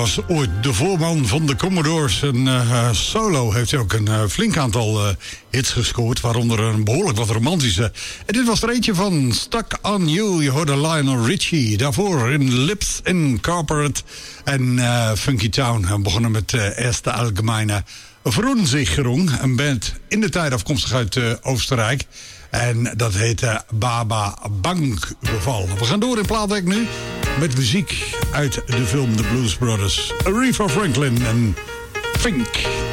was ooit de voorman van de Commodores. En solo heeft hij ook een flink aantal hits gescoord. Waaronder een behoorlijk wat romantische. En dit was er eentje van Stuck on You. Je hoorde Lionel Richie. Daarvoor in Lips Incorporate. En Funky Town. We begonnen met Erste Allgemeine Verunsicherung. Een band in de tijd afkomstig uit Oostenrijk. En dat heette Baba Bankgeval. We gaan door in plaatwerk nu met muziek uit de film The Blues Brothers. Aretha Franklin en Fink.